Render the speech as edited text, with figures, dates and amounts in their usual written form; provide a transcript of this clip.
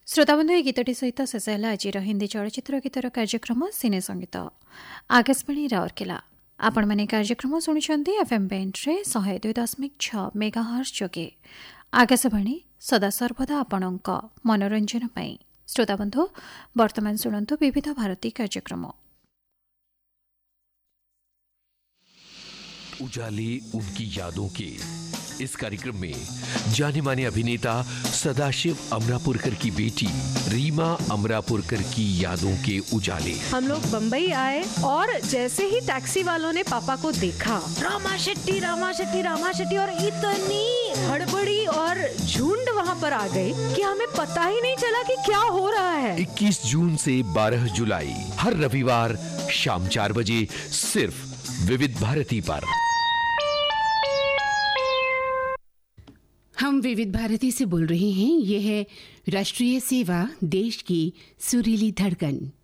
श्रोताबंधु ए गीतटी सहित शेष है आज हिंदी चलचित्र गीतर कार्यक्रम सिने संगीत आकाशवाणी राउरकेला। आपण माने कार्यक्रम शुणुछंती एफएम बैंड्रे 102.6 मेगाहर्ट्ज जोगे। आकाशवाणी सदा सर्वदा आपणक मनोरंजन पई। श्रोताबंधु वर्तमान शुणंतु विविध भारती कार्यक्रम। उजाले उनकी यादों के इस कार्यक्रम में जाने माने अभिनेता सदाशिव अमरापुरकर की बेटी रीमा अमरापुरकर की यादों के उजाले। हम लोग बम्बई आए और जैसे ही टैक्सी वालों ने पापा को देखा, रामा शेट्टी रामा शेट्टी रामा शेट्टी, और इतनी हड़बड़ी और झुंड वहाँ पर आ गई कि हमें पता ही नहीं चला कि क्या हो रहा है। 21 जून से 12 जुलाई हर रविवार शाम 4 बजे सिर्फ विविध भारती पर। हम विविध भारती से बोल रहे हैं। यह है राष्ट्रीय सेवा, देश की सुरीली धड़कन।